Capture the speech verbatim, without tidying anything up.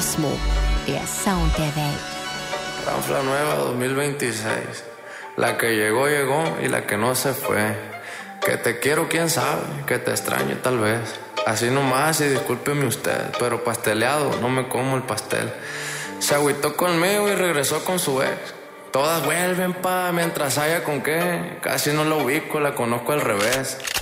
Cosmo, der Sound der Welt. Ranfla Nueva dos mil veintiséis. La que llegó, llegó y la que no se fue. Que te quiero, quién sabe, que te extraño tal vez. Así nomás y discúlpeme usted, pero pasteleado, no me como el pastel. Se agüitó conmigo y regresó con su ex. Todas vuelven pa' mientras haya con qué. Casi no la ubico, la conozco al revés.